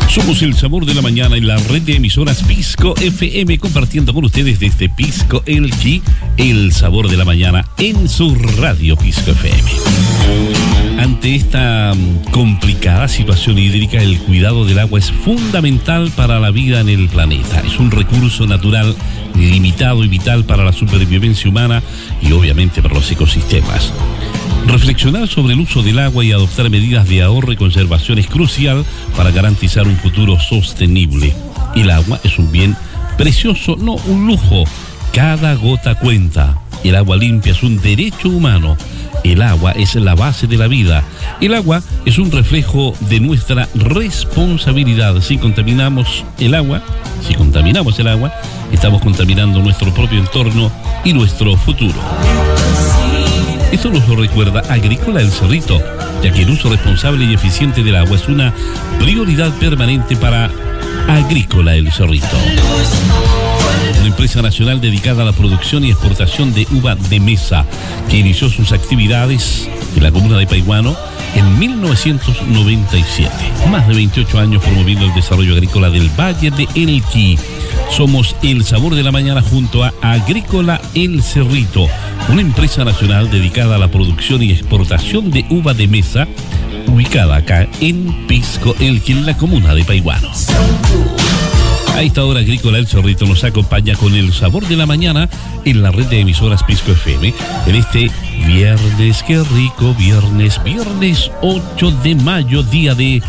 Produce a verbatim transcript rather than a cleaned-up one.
Somos el sabor de la mañana en la red de emisoras Pisco F M, compartiendo con ustedes desde Pisco Elqui el sabor de la mañana en su radio Pisco F M. Ante esta complicada situación hídrica, el cuidado del agua es fundamental para la vida en el planeta. Es un recurso natural limitado y vital para la supervivencia humana y obviamente para los ecosistemas. Reflexionar sobre el uso del agua y adoptar medidas de ahorro y conservación es crucial para garantizar un futuro sostenible. El agua es un bien precioso, no un lujo. Cada gota cuenta. El agua limpia es un derecho humano. El agua es la base de la vida. El agua es un reflejo de nuestra responsabilidad. Si contaminamos el agua, si contaminamos el agua, estamos contaminando nuestro propio entorno y nuestro futuro. Esto nos lo recuerda Agrícola El Cerrito, ya que el uso responsable y eficiente del agua es una prioridad permanente para Agrícola El Cerrito. Una empresa nacional dedicada a la producción y exportación de uva de mesa, que inició sus actividades en la comuna de Paihuano en mil novecientos noventa y siete. Más de veintiocho años promoviendo el desarrollo agrícola del Valle de Elqui. Somos el sabor de la mañana junto a Agrícola El Cerrito, una empresa nacional dedicada a la producción y exportación de uva de mesa, ubicada acá en Pisco Elqui, en la comuna de Paihuano. A esta hora Agrícola El Cerrito nos acompaña con el sabor de la mañana en la red de emisoras Pisco F M en este viernes, qué rico viernes, viernes ocho de mayo, día de